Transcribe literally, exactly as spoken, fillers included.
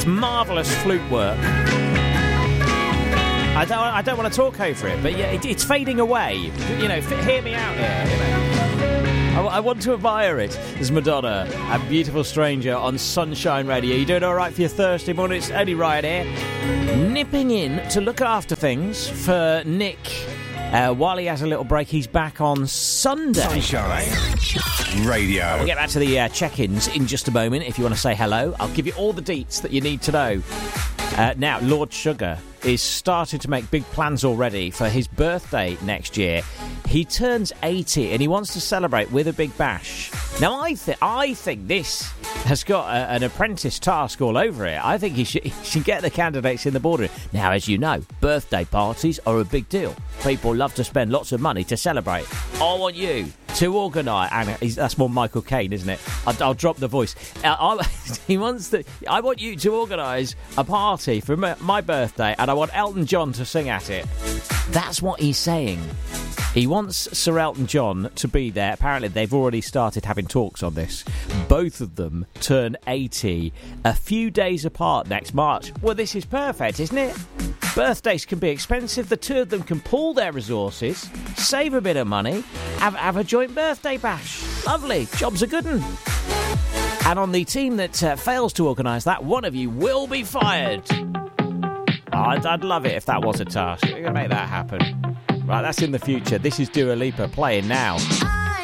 It's marvellous flute work. I don't, I don't want to talk over it, but yeah, it, it's fading away. You know, f- hear me out here. You know. I, I want to admire it. There's Madonna, A Beautiful Stranger on Sunshine Radio. You doing all right for your Thursday morning? It's Eddie right here, nipping in to look after things for Nick. Uh, while he has a little break, he's back on Sunday. Sunshine Radio. We'll get back to the uh, check-ins in just a moment. If you want to say hello, I'll give you all the deets that you need to know. Uh, now, Lord Sugar is starting to make big plans already for his birthday next year. He turns eighty and he wants to celebrate with a big bash. Now, I, th- I think this has got a, an apprentice task all over it. I think he should, he should get the candidates in the boardroom. Now, as you know, birthday parties are a big deal. People love to spend lots of money to celebrate. I want you to organise, and he's, that's more Michael Caine, isn't it? I'll, I'll drop the voice. Uh, I, he wants to. I want you to organise a party for my, my birthday, and I want Elton John to sing at it. That's what he's saying. He wants Sir Elton John to be there. Apparently, they've already started having talks on this. Both of them turn eighty a few days apart next March. Well, this is perfect, isn't it? Birthdays can be expensive. The two of them can pool their resources, save a bit of money, have, have a joint birthday bash. Lovely. Job's a good one. And on the team that uh, fails to organise that, one of you will be fired. Oh, I'd, I'd love it if that was a task. We're going to make that happen. Right, that's in the future. This is Dua Lipa playing now.